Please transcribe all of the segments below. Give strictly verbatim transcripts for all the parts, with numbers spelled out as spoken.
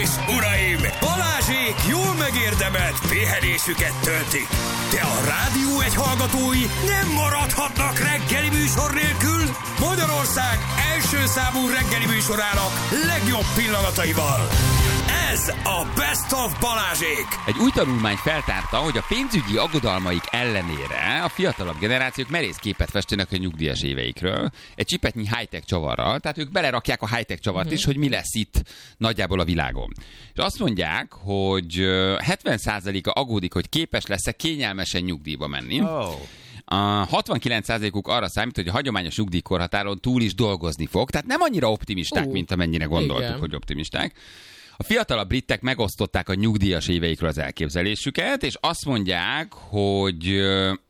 Uraim, Balázsék jól megérdemelt pihenésüket töltik. De a Rádió egy hallgatói nem maradhatnak reggeli műsor nélkül. Magyarország első számú reggeli műsorának legjobb pillanataival. Ez a Best of Balázsék. Egy új tanulmány feltárta, hogy a pénzügyi aggodalmaik ellenére a fiatalabb generációk merész képet festenek a nyugdíjas éveikről. Egy csipetnyi high-tech csavarral, tehát ők belerakják a high-tech csavart uh-huh. is, hogy mi lesz itt nagyjából a világon. És azt mondják, hogy hetven százaléka aggódik, hogy képes lesz-e kényelmesen nyugdíjba menni. Oh. A hatvankilenc százalékuk arra számít, hogy a hagyományos nyugdíjkorhatáron túl is dolgozni fog, tehát nem annyira optimisták, uh, mint amennyire gondoltuk, igen. hogy optimisták. A fiatalabb britek megosztották a nyugdíjas éveikről az elképzelésüket, és azt mondják, hogy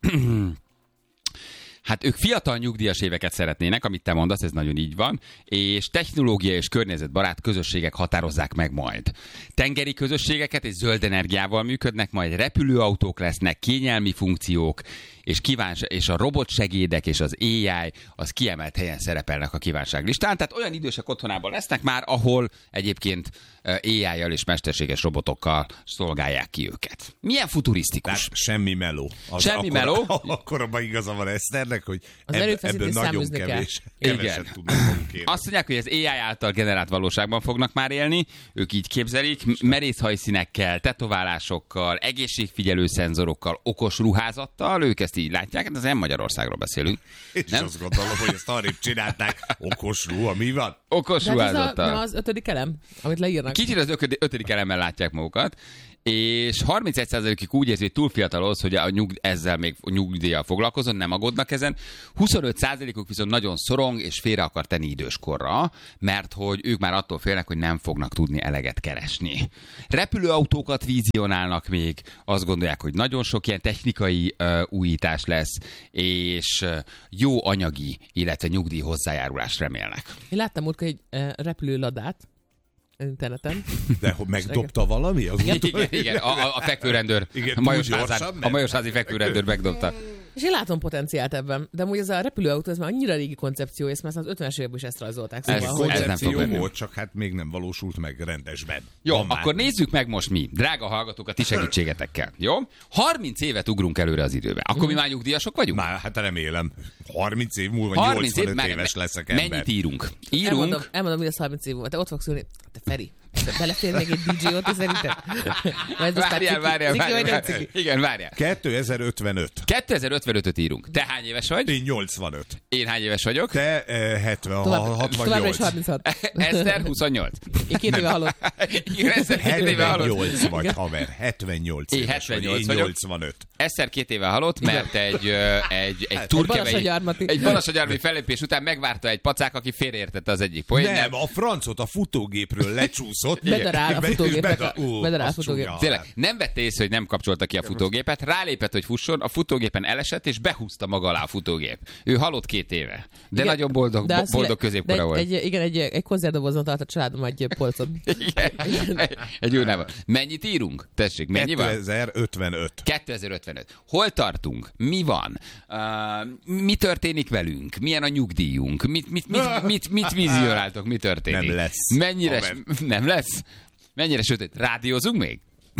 hát ők fiatal nyugdíjas éveket szeretnének, amit te mondasz, ez nagyon így van, és technológia és környezetbarát közösségek határozzák meg majd. Tengeri közösségeket és zöld energiával működnek, majd repülőautók lesznek, kényelmi funkciók, és, kívánsa, és a robotsegédek és az á i az kiemelt helyen szerepelnek a kívánságlistán. Tehát olyan idősek otthonában lesznek már, ahol egyébként á i-jal és mesterséges robotokkal szolgálják ki őket. Milyen futurisztikus. Tehát semmi meló. Az semmi akkora, meló. Akkoriban igaza van Eszternek, hogy ebb, ebből nagyon kevés, keveset tudnak maguk élni. Azt mondják, hogy az á i által generált valóságban fognak már élni, ők így képzelik, merész hajszínekkel, tetoválásokkal, egészségfigyelő szenzorokkal, okos ruházattal, ők ezt így látják, hát ez nem Magyarországról beszélünk. És nem? Azt gondolom, hogy ezt arrébb csinálták, okos ruha, mi van? Okos ruházattal. Nem az ötödik elem, amit leírnak. Kicsit az ötödik elemmel látják magukat, és harmincegy százalékig úgy érzi, hogy túl fiatalos, hogy a nyug, ezzel még nyugdíjjal foglalkozon, nem aggódnak ezen. huszonöt százalékuk viszont nagyon szorong, és félre akar tenni időskorra, mert hogy ők már attól félnek, hogy nem fognak tudni eleget keresni. Repülőautókat vizionálnak még, azt gondolják, hogy nagyon sok ilyen technikai uh, újítás lesz, és uh, jó anyagi, illetve nyugdíj hozzájárulást remélnek. Én láttam múltkor egy uh, repülőladát interneten. De hogy megdobta valami? Az igen, igen, igen, a, a fekvőrendőr, igen, a Majorsházán, a Majorsázi fekvőrendőr megdobta. És én látom potenciált ebben, de amúgy ez a repülőautó, ez már annyira régi koncepció, és már az ötvenes években is ezt rajzolták. Szóval, ez, hogy ez koncepció nem volt, csak hát még nem valósult meg rendesben. Jó, van akkor már. Nézzük meg most mi, drága hallgatók, a ti segítségetekkel. Jó? harminc évet ugrunk előre az időbe. Akkor mi már nyugdíjasok vagyunk? Már hát remélem. harminc év múlva nyolcvanöt éves leszek ember. Mennyit írunk? Írunk. Elmondom, elmondom mi lesz harminc év múlva. Te ott fogsz ülni. Te Feri, belefér még egy dé dzsé-ot is szerinted? Várjál, várjál, várjál. Igen, várjál. kétezer-ötvenöt. kétezer-ötvenötöt írunk. Te hány éves vagy? Én nyolcvanöt. Én hány éves vagyok? Te eh, hetven, hatvannyolc. Továbbra is harminchat. Eszter huszonnyolc. Én két éve halott. Igen, Eszter két éve halott. hetvennyolc vagy, haver. hetvennyolc Én éves vagy. hetvennyolc Én nyolcvanöt. Eszter két éve halott, mert egy, egy, egy turkevei, egy balasagyarmati fellépés után megvárta egy pacák, aki félreértette az egyik poént. Nem, a francot a futógépről lecsúszott. Bedarál a futógépet. Bedarál a futógép. Tényleg, nem vette észre, hogy nem kapcsolta ki a futógépet, rálépett, hogy fusson, a futógépen elesett, és behúzta maga alá a futógép. Ő halott két éve. De igen, nagyon boldog, de boldog középkora volt. Egy, igen, egy, egy konzervdobozon tart a családom egy polcon. Igen, egy, egy jó neve. Mennyit írunk? Tessék, mennyi van? kétezer-ötvenöt. kétezer-ötvenöt. Hol tartunk? Mi van? Uh, mi történik velünk? Milyen a nyugdíjunk? Mit, mit, mit, mit, mit, mit vizionáltok? Mi történik? Nem lesz. Mennyire, nem lesz? Mennyire sötét? Rádiózunk még?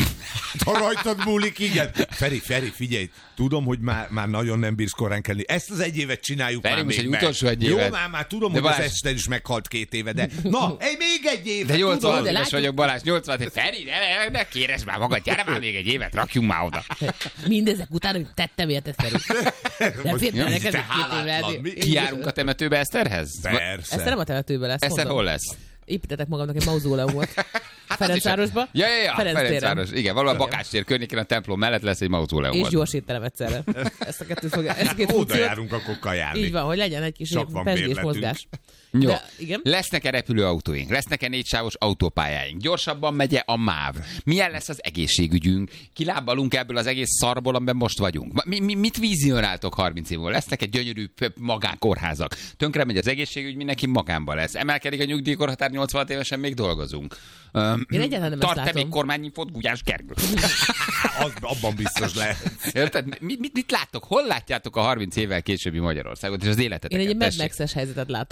Ha rajtad múlik, igen. Feri, Feri, figyelj, tudom, hogy már, már nagyon nem bírsz korán kelni. Ezt az egy évet csináljuk Feri, már még egy meg. utolsó egy Jó, évet. már, már tudom, de hogy Balázs... az Eszter is meghalt két éve, de na, egy még egy évet. De nyolcvan éves látjuk... vagyok, Balázs, nyolcvan éves. Feri, ne, ne, ne kéresd már magad, gyere már még egy évet, rakjunk már oda. Mindezek után, hogy tettem érted, Feri. Nem fértem neked egy két évre. Kijárunk a temetőbe Eszterhez? Persze. Eszter nem a temetőbe lesz. Eszter hol lesz? Építetek magamnak egy mauzóleumot. Ferencvárosba. Ja, ja, ja, Ferenc Ferencváros. Igen, valahol a Bakás tér környékén a templom mellett lesz egy mauzóleum. És gyors étterem egyszerre. Ezt a kettőt fogja. Ezt a két Oda járunk akkor kajálni. Így van, hogy legyen egy kis pezgés mozgás. Jó. De, igen. Lesznek-e repülőautóink? Lesznek-e négysávos autópályáink? Gyorsabban megye a MÁV? Milyen lesz az egészségügyünk? Kilábalunk ebből az egész szarból, amiben most vagyunk? Mi, mi, mit vizionáltok harminc év múlva? Lesznek-e gyönyörű magánkórházak? Tönkre megy az egészségügy, mindenki magánban lesz. Emelkedik a nyugdíjkorhatár, nyolcvan évesen még dolgozunk. Um, Én egyáltalán nem Tart-e látom. még kormányinfót Gulyás Gergő? Az, abban biztos lehet. Érted? Mit, mit, mit láttok? Hol látjátok a harminc évvel későbbi Magyarországot és az életeteket? Én egy Mad Max-es helyzetet látok, hogy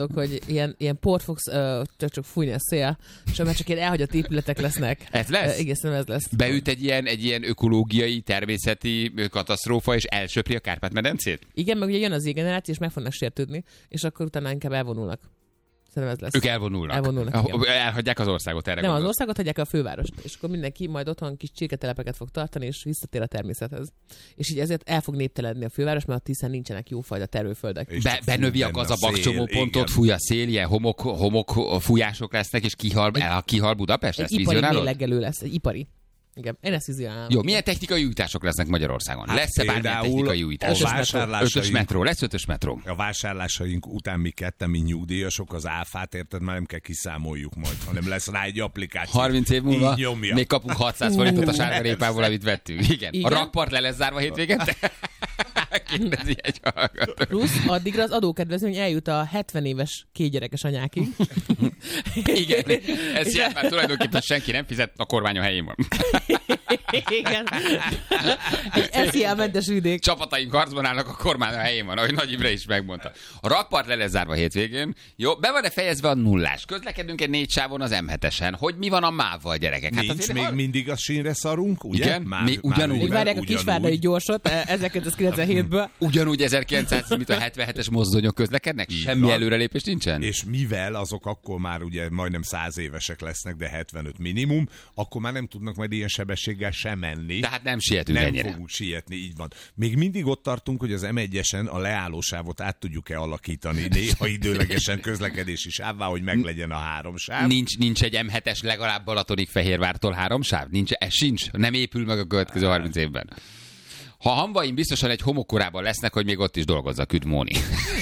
ilyen, ilyen port fogsz uh, csak, csak fújni a szél, és már csak ilyen elhagyott épületek lesznek. Ez lesz? Uh, igen, ez lesz. Beüt egy ilyen, egy ilyen ökológiai, természeti katasztrófa, és elsöpri a Kárpát-medencét? Igen, meg ugye jön az generáció, és meg fognak sértődni, és akkor utána inkább elvonulnak. Szerintem ez lesz. Ők elvonulnak. Elvonulnak, igen. Elhagyják az országot erre. Nem, gondolsz? az országot hagyják a fővárost, és akkor mindenki majd otthon kis csirketelepeket fog tartani, és visszatér a természethez. És így ezért el fog néptelenni a főváros, mert hiszen nincsenek jófajta terőföldek. Be, benövi a gaz a bakcsomópontot, fúj a szél, ilyen homok, homok fújások lesznek, és kihal, el, kihal Budapest? Egy Ezt ipari vizionálod? mérlegelő lesz, egy ipari. Igen, én ezt vizionálom. Jó, milyen technikai újítások lesznek Magyarországon? Hát Lesz-e bármilyen például technikai a újítás? vásárlásaink- Ötös metró, lesz ötös metró. A vásárlásaink után mi ketten, mint nyugdíjasok, az áfát, érted, már nem kell kiszámoljuk majd, hanem lesz rá egy applikáció. harminc év múlva Így nyomja. még kapunk hatszáz forintot a sárgarépából, amit vettünk. Igen. Igen? A rakpart le lesz zárva hétvégente? Kérdezi egy hallgató. Plusz addigra az adókedvezmény eljut a hetven éves kétgyerekes anyákig. Igen, ez ilyen, már tulajdonképpen senki nem fizet, a kormány a helyén van. Igen. Egy es zé á-mentes vidék. Csapataink harcban állnak, a kormány a helyén van, ahogy Nagy Imre is megmondta. A rakpart le lesz zárva hétvégén. Jó, be van-e fejezve a nullás? Közlekedünk egy négy sávon az em hetesen. Hogy mi van a mávval, gyerekek? Nincs, azért még hal- mindig a sínre szarunk, ugye? Igen? Mi ugyanúgy. Még várják a kisvárdai gyorsot eh, ezerkilencszázkilencvenhétből. Ugyanúgy ezerkilencszáz, mint a hetvenhetes mozdonyok közlekednek? Így Semmi van. előrelépés nincsen? És mivel azok akkor már ugye majdnem száz évesek lesznek, de hetvenöt minimum, akkor már nem tudnak majd ilyen sebességgel sem menni. Tehát nem sietünk Nem ennyire. fogunk sietni, így van. Még mindig ott tartunk, hogy az em egyesen a leállósávot át tudjuk-e alakítani, néha időlegesen közlekedési sávvá, hogy meglegyen a három sáv. Nincs, nincs egy em hetes legalább Balatonig Fehérvártól három sáv? Nincs, ez sincs. Nem épül meg a következő harminc évben. Ha Hamvaim biztosan egy homokkorában lesznek, hogy még ott is dolgozzak, üdv Móni.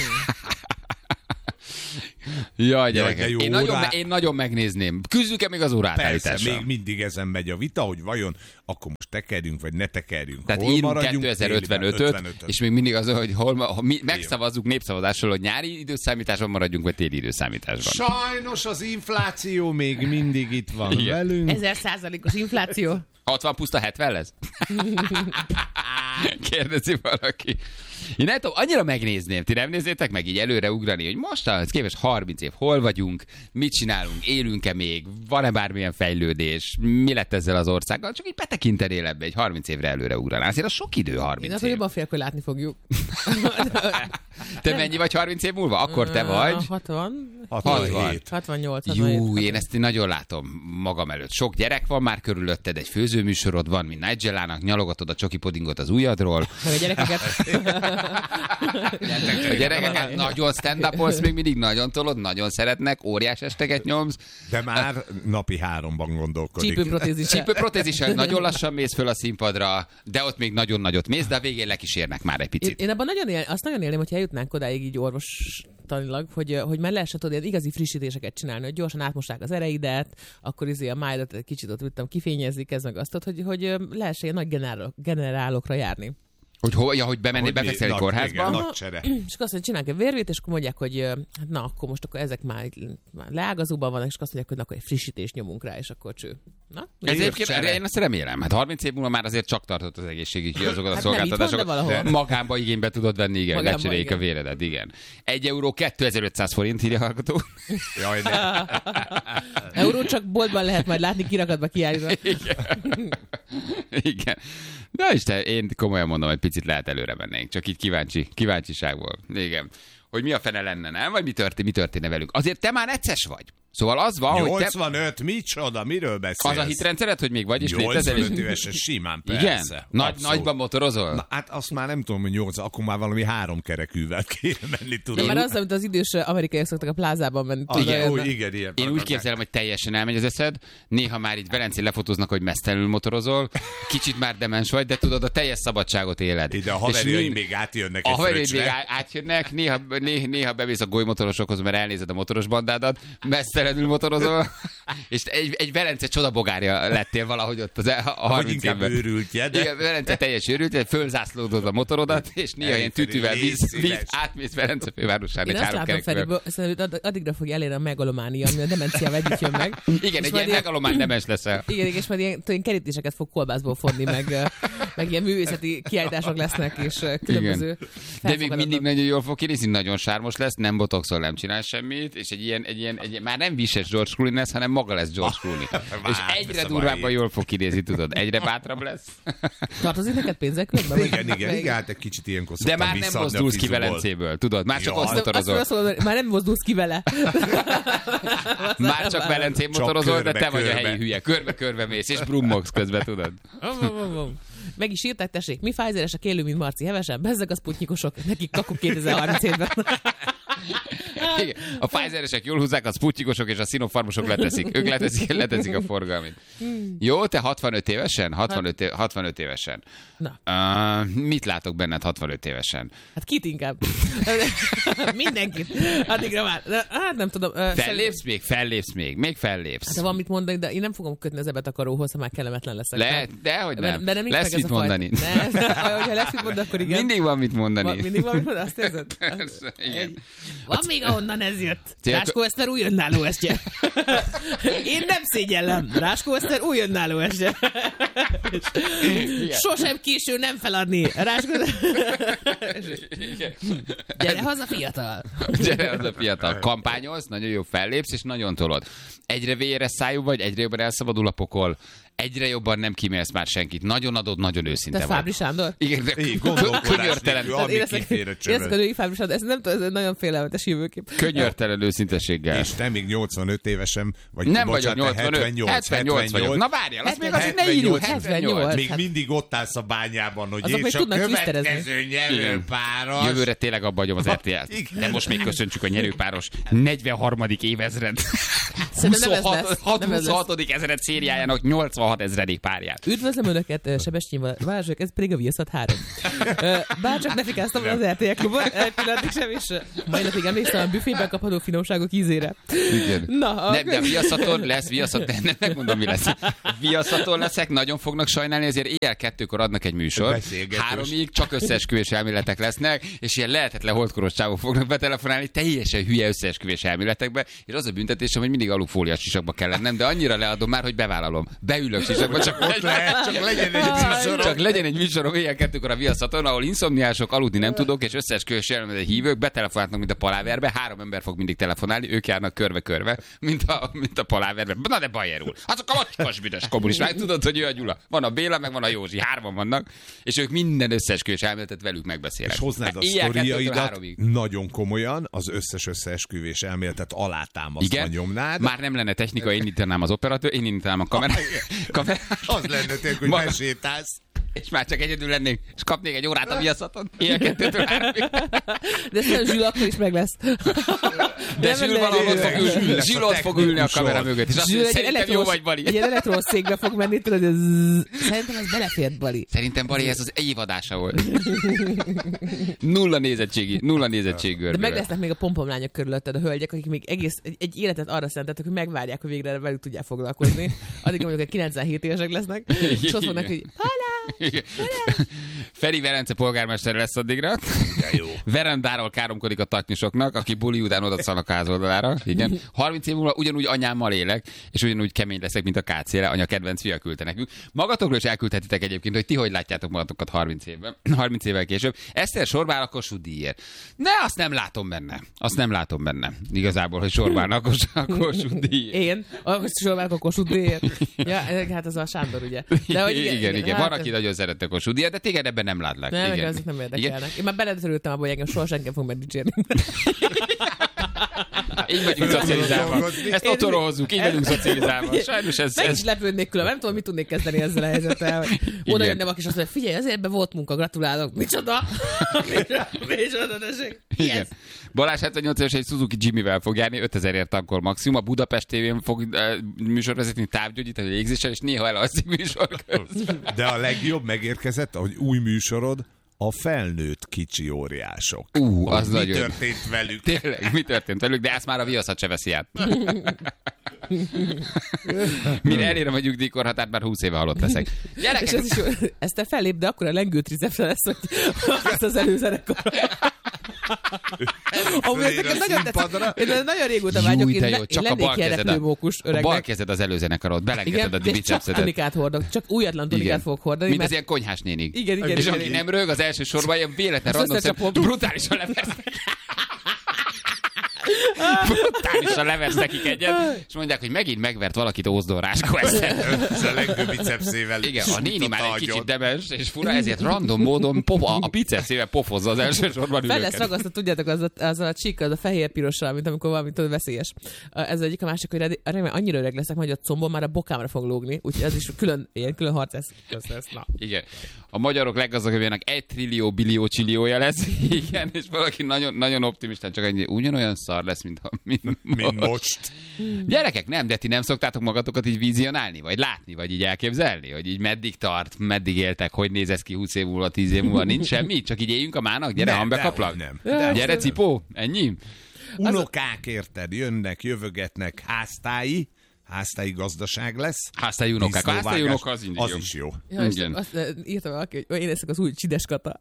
Jaj, gyerekek, de jó, én, nagyon, rá- én nagyon megnézném. Küzdjük-e még az órátállítással? Persze, még mindig ezen megy a vita, hogy vajon akkor most tekerjünk, vagy ne tekerjünk. Tehát hol írunk maradjunk? kétezer-ötvenötöt, ötvenötöt. és még mindig az, hogy hol, ma- ha mi megszavazzuk népszavazással, hogy nyári időszámításban maradjunk, vagy téli időszámításban. Sajnos az infláció még mindig itt van Igen. velünk. Ezer százalékos infláció. hatvan puszta hetven lesz? Kérdezi valaki. Én nem tudom, annyira megnézném, ti nem nézzétek meg így előre ugrani, hogy mostanhoz képest harminc év hol vagyunk, mit csinálunk, élünk-e még, van-e bármilyen fejlődés, mi lett ezzel az országgal, csak így betekintenél ebbe egy harminc évre előre ugranál. Azért az sok idő Én harminc azt év. jobban félek, hogy látni fogjuk. Te mennyi vagy harminc év múlva? Akkor te vagy. hatvan. hatvanhét. hatvannyolc. hatvanhét. Jú, én ezt nagyon látom magam előtt. Sok gyerek van már körülötted, egy főzőműsorod van, mint Nigellának, nyalogatod a csoki pudingot az ujjadról. Meg a gyerekeket. A gyerekeket nagyon stand-upolsz, még mindig nagyon tolod, nagyon szeretnek, óriás esteket nyomsz. De már napi háromban gondolkodik. Csípőprotézis. Csípőprotézissel nagyon lassan mész föl a színpadra, de ott még nagyon nagyot mész, de a végén lekísérnek már egy Én, picit. én abban nagyon él, azt nagyon élném, hogyha eljutnánk odáig így orvostanilag, hogy, hogy már lehessen tudni ilyen igazi frissítéseket csinálni, hogy gyorsan átmossák az ereidet, akkor izé a májdat egy kicsit ott vittem, kifényezik, ez meg azt, hogy, hogy lehessen ilyen nagy generálok, generálokra járni. Hogy hova, ja, hogy bemenni, Hogy mi- befekszel egy nagy- kórházba? igen, nagy csere. És akkor azt mondják, csinálnak egy vérvét, és akkor mondják, hogy hát na, akkor most akkor ezek már, már leágazóban vannak, és akkor azt mondják, hogy na, akkor egy frissítést nyomunk rá, és akkor cső. Na? Ez egyébként, csere. én azt remélem. Hát harminc év múlva már azért csak tartott az egészségügyi azokat a Hát nem itt van, szolgáltatásokat. de valahol. Magánba igénybe tudod venni, igen, Magánba, lecseréljék a igen. véredet, igen. Egy euró kétezer-ötszáz forint, írja a hallgató. Jaj, ne. Euró csak boltban lehet majd látni kirakatba kiállítva. Igen. Igen. Na Isten, én komolyan mondom, hogy picit lehet előre mennénk. Csak így kíváncsi, kíváncsiságból. Igen. Hogy mi a fene lenne, nem? Vagy mi történt, mi történne velük? Azért te már necces vagy. Szóval az van, hogy te... nyolcvanöt, micsoda, miről beszélsz? Az a hitrendszered, hogy még vagy, és létezel? nyolcvanöt évesen simán, persze. Igen? Nagy, Abszolút. nagyban motorozol? Na, hát azt már nem tudom, hogy nyolc, akkor már valami három kerekűvel kéne menni, De tudod. már az, amit az idős amerikaiak szoktak a plázában menni. Ah, tudod, igen, olyan- ó, igen, ilyen. Én úgy képzelem, hogy teljesen elmegy az eszed, néha már így Velencén lefotóznak, hogy mesztelenül motorozol, kicsit már demens vagy, de tudod, a teljes szabadságot éled. Ide a És haverjaid mi- még átjönnek A egy haverjaid még fröccsre. á- átjönnek, néha, néha, néha bemész a golymotorosokhoz, mert elnézed a motoros bandádat, mesztelenül motorozol, és egy, egy Velence csodabogárja lettél valahogy ott az a Vagy harminc inkább évben. őrültje, de... Igen, Velence teljes őrült, fölzászlódod a motorodat, és néha ilyen Elferi, tütűvel légy víz, víz szíves. átmész Velence fővárosán Én egy azt három látom kerekűvel. Feriből, szerintem ad- addigra fog elérni a megalománia, ami a demenciával együtt jön meg. Igen, És egy majd ilyen ilyen- megalomán demes leszel. Igen, és majd ilyen, ilyen kerítéseket fog kolbászból fonni, meg, ö, meg ilyen művészeti kiállítások lesznek, és különböző. De még mindig nagyon jól fog kinézni, nagyon sármos lesz, nem botoxol, nem csinál semmit, és egy ilyen, egy ilyen, egy ilyen már nem vises George Clooney lesz, hanem maga lesz George Clooney. És egyre durvábban jól fog kinézni, tudod, egyre bátrabb lesz. Tartozik neked pénzek közben? Igen, igen, igen, hát egy kicsit ilyenkor de már nem mozdulsz ki Velencéből, tudod, már csak ott motorozol. Már nem mozdulsz ki vele. Már csak Velencén motorozol, de te vagy a helyi hülye. Körbe-körbe mész, és brummogsz közben, tudod. Meg is írták, tessék, mi Pfizeresek élő, mint Marci Hevesen, bezzeg a sputnikosok, nekik kakuk kétezer-harminchétben. Igen. A Pfizeresek jól húzzák, a sputnikosok és a Sinopharmosok leteszik. Ők leteszik, leteszik a forgalmit. Jó, te hatvanöt évesen? hatvanöt, év, hatvanöt évesen. Na. Uh, mit látok benned hatvanöt évesen? Hát kit inkább? Mindenkit. Addigra már. Hát nem tudom. Uh, fellépsz még? Fellépsz még? Még fellépsz. Hát, ha van mit mondani, de én nem fogom kötni az ebetakaróhoz, ha már kellemetlen leszek. Le, de hogy nem. De, de nem lesz mit mondani. Ne, ha lesz mit mondani, akkor igen. Mindig van mit mondani. Va, mindig van mit mondani, azt érzed? Igen. Van még ahonnan ez jött. Ráskó Eszter új önálló estje. Én nem szégyellem. Ráskó Eszter új önálló estje. Sosem késő nem feladni. Ráskó... Gyere haza fiatal. Gyere haza fiatal. Kampányolsz, nagyon jó fellépsz, és nagyon tolod. Egyre véres szájú vagy, egyre jobban elszabadul a pokol. Egyre jobban nem kímélsz már senkit. Nagyon adod, nagyon őszinte vagy. Te Fábri Sándor? Igen, de könyörtelen. Ami kifér a csövön. Én Fábri Sándor, ez nem tudom, ez egy nagyon félelmetes jövőkép. Könyörtelen őszintességgel. És te még nyolcvanöt évesen, vagy nem bocsánat, vagyok nyolcvanöt, hetvennyolc, hetvennyolc vagyok. Na várjál, azt még azért ne írjuk. hetvennyolc. Még mindig ott állsz a bányában, hogy és a következő nyerőpáros. Jövőre tényleg abba hagyom az er té el-t. De most még köszöntsük a nyerőpáros negyvenharmadik évezred. huszonhatodik ezred szériájának nyolcvanhat ezredik párját. Üdvözlöm Önöket, Sebestyén Balázsok, ez pedig a Viaszat három. Bárcsak ne fikáztam az er té el klubban, pillantig sem, és mai napig emlékszem a büfében kapható finomságok ízére. Igen. Na, nem, de a Viaszaton lesz, Viaszat, nem, nem, megmondom, mi lesz. Viaszaton leszek, nagyon fognak sajnálni, ezért éjjel kettőkor adnak egy műsor. Háromig csak összeesküvés elméletek lesznek, és ilyen lehetetlen holdkoros csávok fognak betelefonálni, teljesen hülye összeesküvés elméletekbe, és az a büntetésem, hogy mindig alufóliás sisakba kell lennem, de annyira leadom már, hogy bevállalom. Beülök sisakba, csak, ott lehet, csak legyen egy műsorom. Csak legyen egy műsorom éjjel kettőkor a Viaszaton, ahol inszomniások, aludni nem tudok, és összeesküvés elméletek hívők betelefonálnak, mint a paláverbe. Három ember fog mindig telefonálni, ők járnak körbe-körbe, mint a, mint a paláverbe. Na de Bajer úr, azok a macskos büdös kommunisták, tudod, hogy ő a Gyula. Van a Béla, meg van a Józsi, hárman vannak, és ők minden összeesküvés elméletet velük megbeszélnek. És hoznád a sztoriaidat nagyon komolyan, az összes összeesküvés elméletet alátámasztva nyomnád. Már nem lenne technika, én indítanám az operatőr, én indítanám a kamerát. kamerát. Az lenne tényleg, hogy besétálsz. És már csak egyedül lennék, és kapnék egy órát a Viaszaton. Ilyen kettőtől háromig. De szerintem Zsül akkor is meg lesz. De Zsül valahol ott fog ülni. Zsül ott fog ülni a kamera mögött. És azt mondja, szerintem jó vagy, Bali. Egy elektrós székbe fog menni, tudod, hogy szerintem ez belefért, Bali. Szerintem, Bali, ez az évadása volt. Nulla nézettségi, nulla nézettség görbével. De meg lesznek még a pompomlányok körülötted, a hölgyek, akik még egész egy, egy életet arra szentettek, hogy megvárják, hogy végre velük tudják foglalkozni. Addig mondjuk, hogy kilencvenhét évesek lesznek, és azt mondnak, hogy halá! Feri Velence polgármester lesz addigra. Verandáról káromkodik a taknyosoknak, aki buli után oda szalnak a ház oldalára. Igen. harminc év múlva ugyanúgy anyámmal élek, és ugyanúgy kemény leszek, mint a ká cére. Anya kedvenc fia küldte nekünk. Magatokról is elküldhetitek egyébként, hogy ti hogy látjátok magatokat harminc évben, harminc évvel később. Eszter sorbál a Kossuth díjért. Ne, azt nem látom benne. Azt nem látom benne. Igazából, hogy sorbálnak a Kossuth díjért. Én? Azt sorbálok a Kossuth díjért. Ja, hát az a Sándor, ugye. De, hogy igen, igen, igen. Hát, van, aki nagyon szerette a Kossuth díjat, de téged ebben nem látlak. Nem, igen. Azok nem érdekelnek. Én már beletörődtem abba, hogy engem soha senki fog megdicsérni. Így vagyunk szocializálva. Ezt otthonról hozzuk, így vagyunk szocializálva. Sajnos ez... Meg is lepődnék külön, nem tudom, mit tudnék kezdeni ezzel a helyzettel. Oda jönnem, aki azt mondja, figyelj, azért ebben volt munka, gratulálok. Micsoda? Micsoda, tessék? Igen. Balázs hetvennyolc éves egy Suzuki Jimmy-vel fog járni, ötezerért tankol maximum. A Budapest tévén fog uh, műsorvezetni, távgyógyítani, légzéssel, és néha elalszik műsor közben. De a legjobb megérkezett, hogy új műsorod, a felnőtt kicsi óriások. Ú, uh, az mi nagyon... történt velük? Tényleg, mi történt velük, de ezt már a Viaszat se veszi át. Mire elérem a nyugdíjkorhatárt, már húsz éve halott leszek. Gyerekek! És ez is jó. Ezt te fellép, de akkor a lengő tricepsre lesz, hogy az az előzenekor. Amúgy ezeket nagyon tetszett. Én nagyon régóta vágyok, én, le, én lennék ilyen repülőmókus öregnek. A bal kezed az előzenekarod, belengeded a bicepszedet. Csak tunikát hordok, csak újatlan tunikát fogok hordani. Mint az ilyen konyhás nénik. Igen, igen. És aki nem rög, az első sorban ilyen véletlen random brutálisan levesznek. Brutálisan levesz nekik egyet, és mondják, hogy megint megvert valakit Ózdor Ráskó ezzel. Ez a lengő bicepszével. Igen, a néni már egy kicsit demens, és fura, ezért random módon pofa, a bicepszével pofozza az első sorban ülőket. Fel lesz ragasztott, tudjátok, az a, az a csík, az a fehér-pirossal, mint amikor valami tudod, veszélyes. Ez egyik, a másik, hogy remélem annyira öreg leszek, hogy a combom már a bokámra fog lógni, úgyhogy ez is külön, ilyen külön harc lesz. Na. Igen. A magyarok leggazdagabbjának egy trillió, billió, csilliója lesz. Igen, és valaki nagyon, nagyon optimistán csak egy ugyanolyan szar lesz, mint, a, mint, mint most. Gyerekek, nem, de ti nem szoktátok magatokat így vizionálni, vagy látni, vagy így elképzelni, hogy így meddig tart, meddig éltek, hogy néz ez ki húsz év múlva, tíz év múlva, nincs semmi, csak így éljünk a mának, gyere, hambekaplak. Nem, nem. Gyere, cipó, ennyi. Unokák, érted, jönnek, jövögetnek, háztái, háztái gazdaság lesz. Háztái unokák, a háztái unoka az az is jó. Ja, igen. Azt írtam valaki, hogy én leszek az új Csides Kata.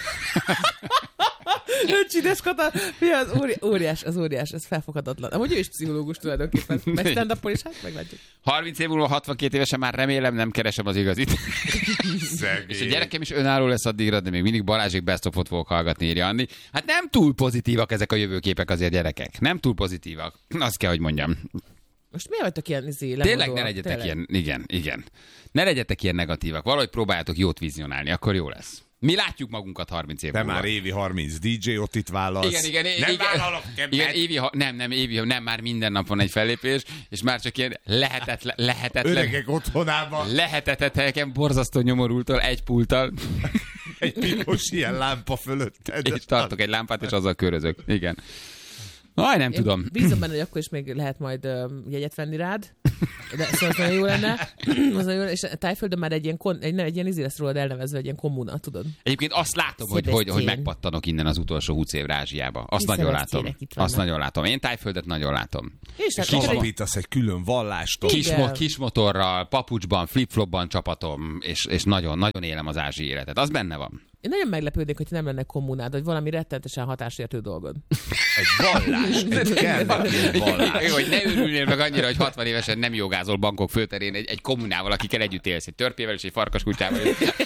Csides Kata, az óri, óriás, az óriás, ez felfoghatatlan. Amúgy ő is pszichológus tulajdonképpen. Meg stand-up-ol is, hát meglátjuk. harminc év múlva, hatvankét évesen már remélem nem keresem az igazit. És a gyerekem is önálló lesz addigra, de még mindig Balázsék Best of-ot fogok hallgatni, írja Anni. Hát nem túl pozitívak ezek a jövőképek azért, gyerekek. Nem túl pozitívak. Azt kell, hogy mondjam. Most miért vagytok ilyen izé, tényleg ne legyetek tényleg? ilyen, igen, igen. Ne legyetek ilyen negatívak. Valahogy próbáljátok jót vizionálni, akkor jó lesz. Mi látjuk magunkat harminc év Te múlva. már évi harminc dé dzsé, ott itt vállalsz. Igen, igen, nem igen, vállalok, igen, évi, nem, nem, évi, nem, már minden nap van egy fellépés, és már csak ilyen lehetetlen, lehetetlen. Öregek otthonában. Lehetetlen helyeken, borzasztó nyomorultól, egy pulttal. Egy piros ilyen lámpa fölötted. És tartok egy lámpát, és azzal körözök. Igen. Aj, nem Én tudom. Bízom benne, hogy akkor is még lehet majd uh, jegyet venni rád. De szóval az nagyon jó lenne. Az nagyon jó, és Tájföldön már egy ilyen, kon, egy, nem, egy ilyen izé lesz rólad elnevezve, egy ilyen kommuna, tudod? Egyébként azt látom, hogy, hogy, hogy megpattanok innen az utolsó húsz évre Ázsiába. Azt nagyon látom. Azt nagyon látom. Én Tájföldet nagyon látom. És, és alapítasz egy külön vallást. Kis, mo- kis motorral, papucsban, flip-flopban csapatom, és, és nagyon, nagyon élem az ázsiai életet. Az benne van. Én nagyon meglepődnék, hogy nem lenne kommunád, hogy valami rettentesen hatásértő dolgod. Egy vallás, egy kell vallás. Hogy ne örülnél meg annyira, hogy hatvan évesen nem jogázol bankok főterén egy, egy kommunával, akikkel együtt élsz, egy törpével és egy farkaskutyával.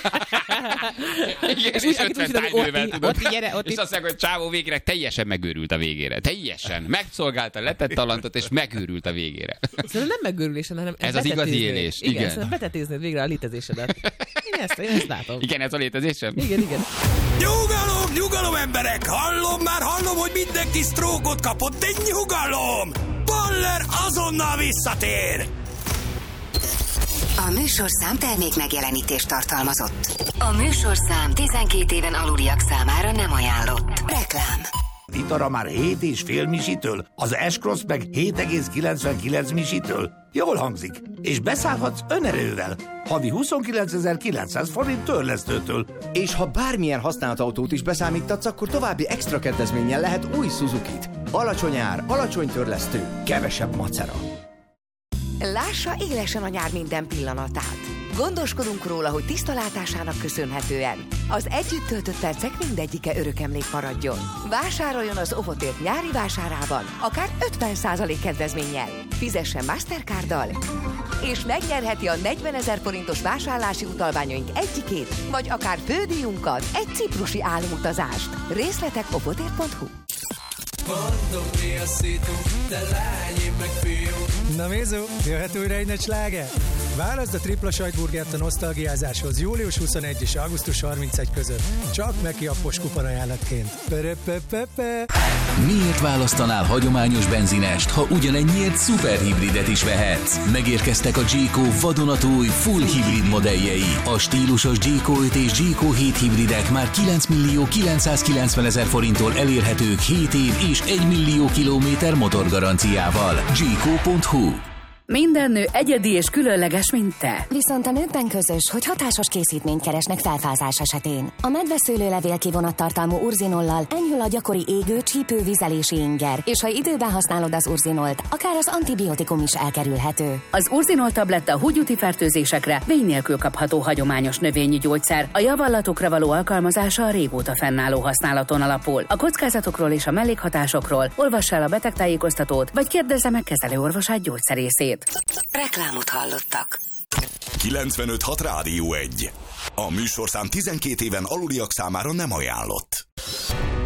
Igen, és, és ötven tájnővel, tudod. Ott, gyere, ott és azt mondja, hogy csávó végére teljesen megőrült a végére. Teljesen. Megszolgálta, letett talantot, és megőrült a végére. Szerintem nem megőrülés, hanem ez az igazi élés. Igen, igen. Szerintem betetéznéd végre a létezésedet. Én ezt, én ezt látom. Igen, ez a létezésem? Igen, igen. Nyugalom, nyugalom emberek! Hallom már, hallom, hogy mindenki sztrókot kapott, de nyugalom! Baller azonnal visszatér! A műsorszám termék megjelenítést tartalmazott. A műsorszám tizenkét éven aluliak számára nem ajánlott. Reklám. Vitara már hét és fél misitől, az S-Cross meg hét egész kilencvenkilenc misitől. Jól hangzik, és beszállhatsz önerővel. Havi huszonkilencezer-kilencszáz forint törlesztőtől. És ha bármilyen használt autót is beszámítatsz, akkor további extra kedvezménnyel lehet új Suzukit. Alacsony ár, alacsony törlesztő, kevesebb macera. Lássa élesen a nyár minden pillanatát. Gondoskodunk róla, hogy tiszta látásának köszönhetően az együtt töltött percek mindegyike örökemlék maradjon. Vásároljon az Ovotért nyári vásárában, akár ötven százalék kedvezménnyel. Fizessen Mastercarddal, és megnyerheti a negyvenezer forintos vásárlási utalványaink egyikét, vagy akár fődíjunkat, egy ciprusi álomutazást. Részletek ovotért pont hu. Mondom, mi a szitu, de lány, én meg fiú. Na Mézó, jöhet újra egy nagy sláger? Válaszd a tripla sajtburgert a nosztalgiázáshoz július huszonegyedike és augusztus harmincegyedike között. Csak Meki appos kuponajánlatként. Perepepepe. Miért választanál hagyományos benzinest, ha ugyanennyiért szuperhibridet is vehetsz? Megérkeztek a Jayco vadonatúj full hibrid modelljei. A stílusos Jayco öt és Jayco hét hibridek már kilenc millió kilencszázkilencvenezer forinttól elérhetők hét év és egy millió kilométer motorgaranciával. Jayco pont hu. Minden nő egyedi és különleges, mint te. Viszont a nőkben közös, hogy hatásos készítményt keresnek felfázás esetén. A medveszőlőlevél kivonattartalmú urzinollal enyhül a gyakori égő, csípő, vizelési inger, és ha időben használod az urzinolt, akár az antibiotikum is elkerülhető. Az urzinol tabletta húgyúti fertőzésekre vény nélkül kapható hagyományos növényi gyógyszer. A javallatokra való alkalmazása a régóta fennálló használaton alapul. A kockázatokról és a mellékhatásokról olvass el a betegtájékoztatót, vagy kérdezze meg kezelőorvosát gyógyszerészét. Reklámot hallottak. kilencvenöt hat Rádió egy. A műsorszám tizenkét éven aluliak számára nem ajánlott.